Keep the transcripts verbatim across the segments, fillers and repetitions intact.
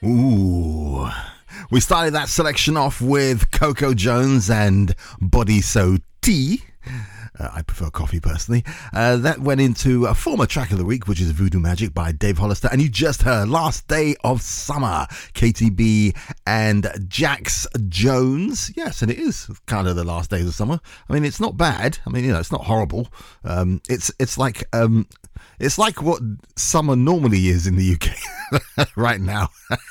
Ooh. We started that selection off with Coco Jones and Body So Tea. Uh, I prefer coffee personally. Uh, that went into a former track of the week, which is Voodoo Magic by Dave Hollister. And you just heard Last Day of Summer, K T B and Jax Jones. Yes, and it is kind of the last days of summer. I mean, it's not bad. I mean, you know, it's not horrible. Um, it's it's like um, it's like what summer normally is in the U K right now.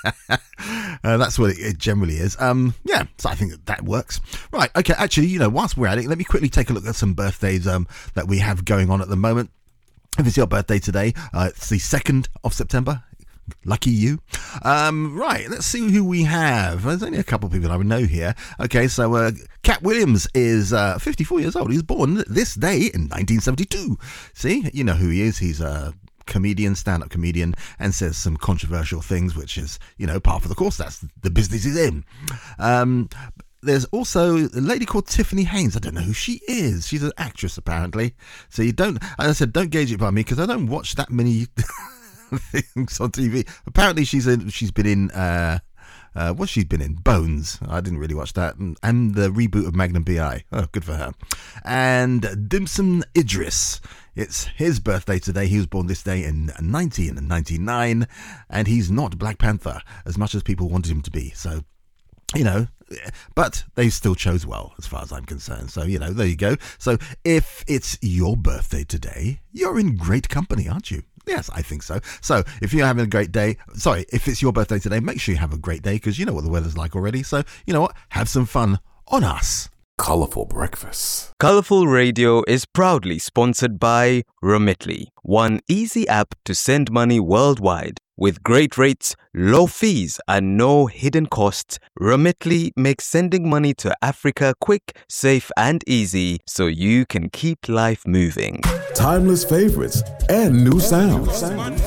uh, that's what it, it generally is. Um, yeah, so I think that, that works. Right, okay, actually, you know, whilst we're at it, let me quickly take a look at some birthdays um, that we have going on at the moment. If it's your birthday today, uh, it's the second of September. Lucky you. Um, right, let's see who we have. There's only a couple of people I would know here. Okay, so uh, Cat Williams is uh, fifty-four years old. He was born this day in nineteen seventy-two. See, you know who he is. He's a comedian, stand-up comedian, and says some controversial things, which is, you know, part of the course. That's the business he's in. Um, There's also a lady called Tiffany Haynes. I don't know who she is. She's an actress, apparently. So you don't, as I said, don't gauge it by me because I don't watch that many things on T V. Apparently, she's in. She's been in. Uh, uh, what's she been in? Bones. I didn't really watch that, and, and the reboot of Magnum P I. Oh, good for her. And Dimson Idris. It's his birthday today. He was born this day in nineteen ninety-nine, and he's not Black Panther as much as people wanted him to be. So, you know, but they still chose well as far as I'm concerned. So, you know, there you go. So if it's your birthday today, you're in great company, aren't you? Yes, I think so. So if you're having a great day, sorry, if it's your birthday today, make sure you have a great day because you know what the weather's like already. So, you know what? Have some fun on us. Colourful Breakfast. Colourful Radio is proudly sponsored by Remitly, one easy app to send money worldwide. With great rates, low fees, and no hidden costs, Remitly makes sending money to Africa quick, safe, and easy so you can keep life moving. Timeless favorites and new sounds.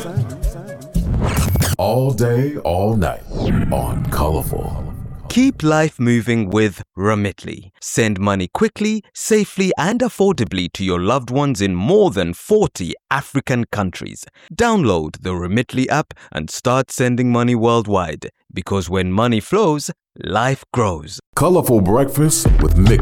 All day, all night on Colourful. Keep life moving with Remitly. Send money quickly, safely, and affordably to your loved ones in more than forty African countries. Download the Remitly app and start sending money worldwide. Because when money flows, life grows. Colourful Breakfast with Mick